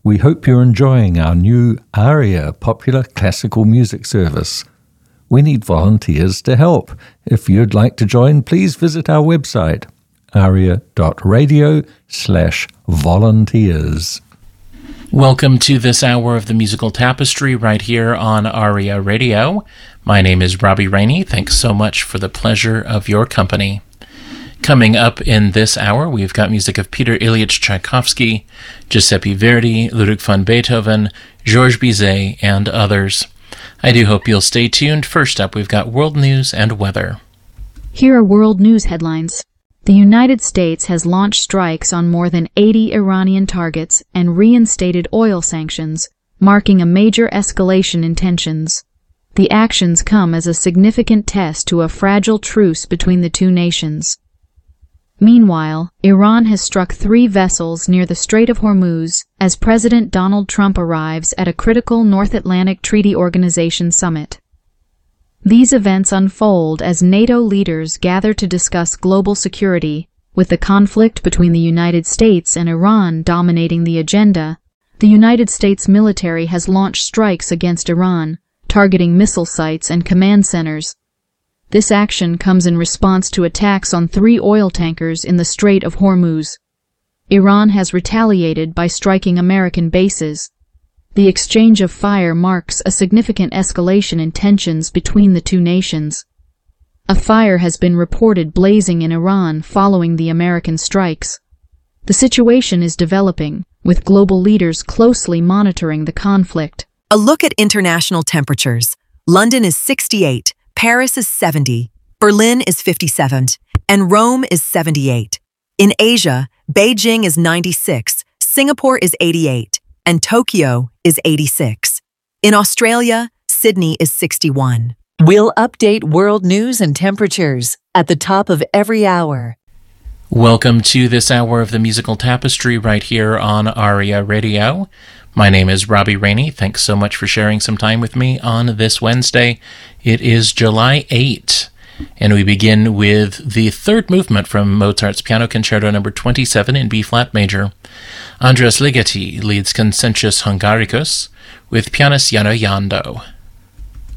We hope you're enjoying our new ARIA popular classical music service. We need volunteers to help. If you'd like to join, please visit our website, aria.radio/volunteers. Welcome to this hour of the Musical Tapestry right here on ARIA Radio. My name is Robbie Rainey. Thanks so much for the pleasure of your company. Coming up in this hour, we've got music of Peter Ilyich Tchaikovsky, Giuseppe Verdi, Ludwig van Beethoven, Georges Bizet, and others. I do hope you'll stay tuned. First up, we've got world news and weather. Here are world news headlines. The United States has launched strikes on more than 80 Iranian targets and reinstated oil sanctions, marking a major escalation in tensions. The actions come as a significant test to a fragile truce between the two nations. Meanwhile, Iran has struck 3 vessels near the Strait of Hormuz as President Donald Trump arrives at a critical North Atlantic Treaty Organization summit. These events unfold as NATO leaders gather to discuss global security, with the conflict between the United States and Iran dominating the agenda. The United States military has launched strikes against Iran, targeting missile sites and command centers. This action comes in response to attacks on 3 oil tankers in the Strait of Hormuz. Iran has retaliated by striking American bases. The exchange of fire marks a significant escalation in tensions between the two nations. A fire has been reported blazing in Iran following the American strikes. The situation is developing, with global leaders closely monitoring the conflict. A look at international temperatures. London is 68, Paris is 70, Berlin is 57, and Rome is 78. In Asia, Beijing is 96, Singapore is 88, and Tokyo is 86. In Australia, Sydney is 61. We'll update world news and temperatures at the top of every hour. Welcome to this hour of the Musical Tapestry right here on ARIA Radio. My name is Robbie Rainey. Thanks so much for sharing some time with me on this Wednesday. It is July 8, and we begin with the third movement from Mozart's Piano Concerto No. 27 in B-flat major. Andras Ligeti leads Concertus Hungaricus with pianist Jano Jando.